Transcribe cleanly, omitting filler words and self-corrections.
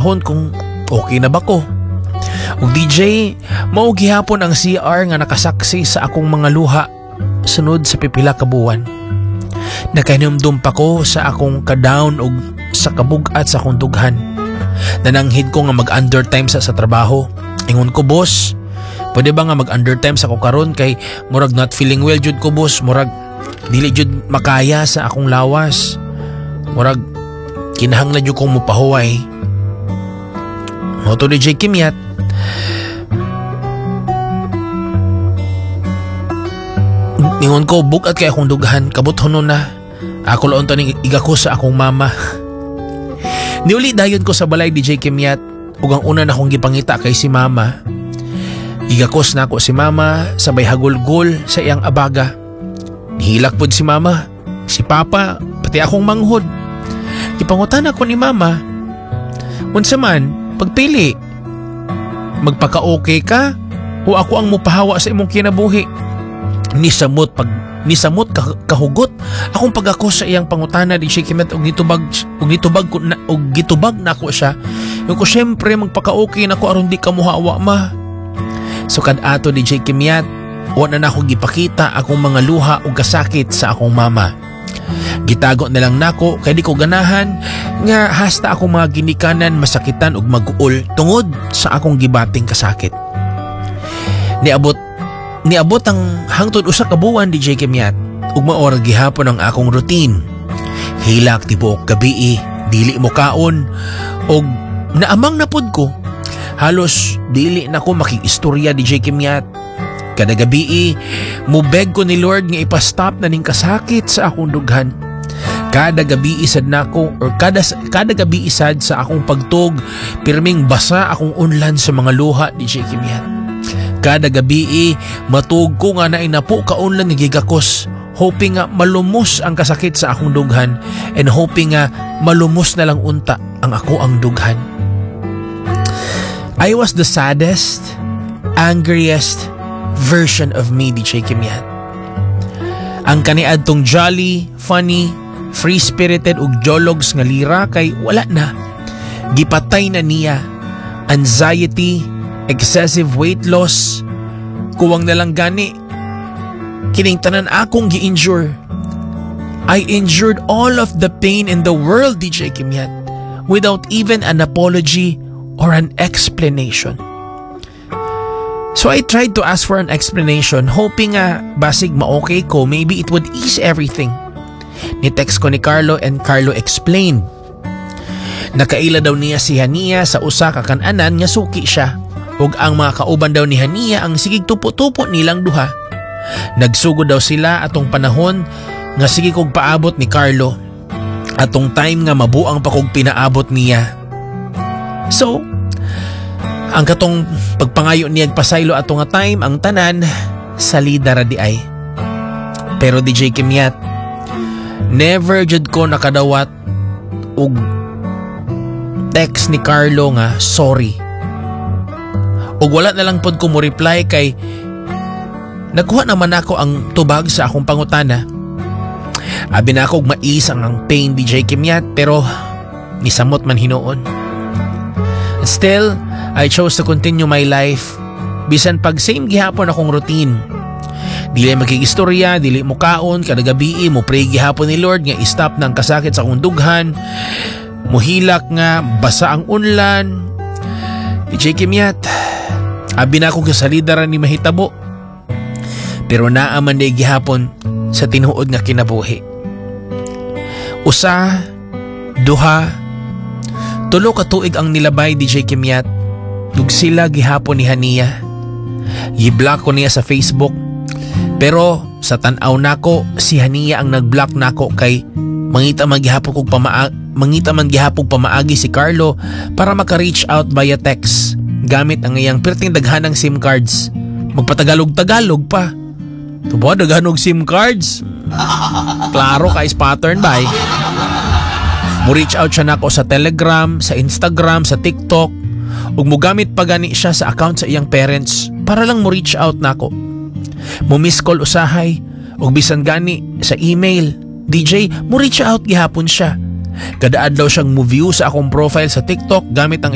panahon kung okay na ba ko. Ug DJ, mao gihapon ang CR nga nakasaksi sa akong mga luha sunod sa pipila ka buwan. Nakahinumdum pa ko sa akong ka-down ug sa kabugat sa akong dughan. Nananghid ko nga mag-undertime sa trabaho. Ingon ko, boss, pwede ba nga mag-undertime sa ko karon kay murag not feeling well jud ko, boss. Murag dili jud makaya sa akong lawas. Murag kinahanglan jud kong mupahuway. Moto DJ Kimyat. Ingon ko, bukat kay akong dughan, kabuthonon na. Ako laon taning igako sa akong mama. Niuli dayon ko sa balay DJ Kimyat, ug ang una na akong gipangita kay si mama. Igakos na ako si mama, sabay hagulgol sa iyang abaga. Nihilak pod si mama, si papa, pati akong manghod. Gipangutan ako ni mama, unsa man, pagpili, magpaka-okay ka o ako ang mupahawa sa imong kinabuhi? Nisamot kahugot akong pagako sa iyang pangutana di siya Kimyat og gitubag na ako siya. Yung ko syempre magpaka-okay na ko aron di ka muhawa ma. So kad-ato di siya Kimyat, wala na ako gipakita akong mga luha o kasakit sa akong mama. Gitago na lang nako kay di ko ganahan nga hasta akong mga ginikanan masakitan ug mag-uol tungod sa akong gibating kasakit. Niabot ang hangtod usa ka buwan DJ Kimyat ug maora gihapon ang akong routine. Hilak tibuok gabi, dili mo kaon ug naamang napud ko. Halos dili na ko makikistorya DJ Kimyat. Kada gabi mubeg ko ni Lord nga ipastop na ning kasakit sa akong dughan. Kada gabi isad nako or kada gabi isad sa akong pagtog pirming basa akong unlan sa mga luha DJ Kimyat. Kada gabi matug ko nga na inapo kaunlan ni gigakos, hoping nga malumos ang kasakit sa akong dughan and hoping nga malumos na lang unta ang ako ang dughan. I was the saddest, angriest version of me DJ Kimyat. Ang kaniadtong jolly, funny, free-spirited ug jologs nga lira kay wala na. Gipatay na niya. Anxiety, excessive weight loss, kuwang na lang gani. Kining tanan akong gi-injure. I endured all of the pain in the world, DJ Kimyat, without even an apology or an explanation. So I tried to ask for an explanation, hoping nga basig ma-okay ko, maybe it would ease everything. Ni-text ko ni Carlo and Carlo explained. Nakaila daw niya si Hania sa usa ka kan-anan nga suki siya. Ug ang mga kauban daw ni Hania ang sigig tupo-tupo nilang duha. Nagsugod daw sila atong panahon nga sige kog paabot ni Carlo. Atong time nga mabuang pa kog pinaabot niya. So, ang katong pagpangayo niya pasaylo ato nga time ang tanan salida ra di ay. Pero DJ Kimyat, never jud ko nakadawat og text ni Carlo nga sorry. Ug wala na lang pod ko mo reply kay nagkuha naman ako ang tubag sa akong pangutana. Abi na ako og mais ang pain DJ Kimyat pero nisamot man hinuon. Still, I chose to continue my life bisan pag same gihapon akong routine. Dili magkigistorya, dili mo kaon, kada gabi mo pray gihapon ni Lord nga i-stop nang kasakit sa akong dughan. Muhilak nga basa ang unlan. DJ Kimyat, abi na akong kasalidaran ni mahitabo. Pero naaman day gihapon sa tinuod nga kinabuhi. Usa, duha, tulo ka tuig ang nilabay DJ Kimyat. Ug sila gihapon ni Hania. Gi-block ko niya sa Facebook. Pero sa tan-aw nako si Hania ang nag-block nako kay mangita man gihapon kog pamaagi si Carlo para maka-reach out via text gamit ang iyang perting daghanang SIM cards. Magpatagalog-tagalog pa. Tubo daghanog SIM cards. Klaro ka is pattern ba? Mo-reach out siya nako sa Telegram, sa Instagram, sa TikTok. Ug mo gamit pa gani siya sa account sa iyang parents para lang mo reach out nako. Mo miss call usahay ug bisan gani sa email. DJ, mo reach out gihapon siya. Kada adlaw siyang mo view sa akong profile sa TikTok gamit ang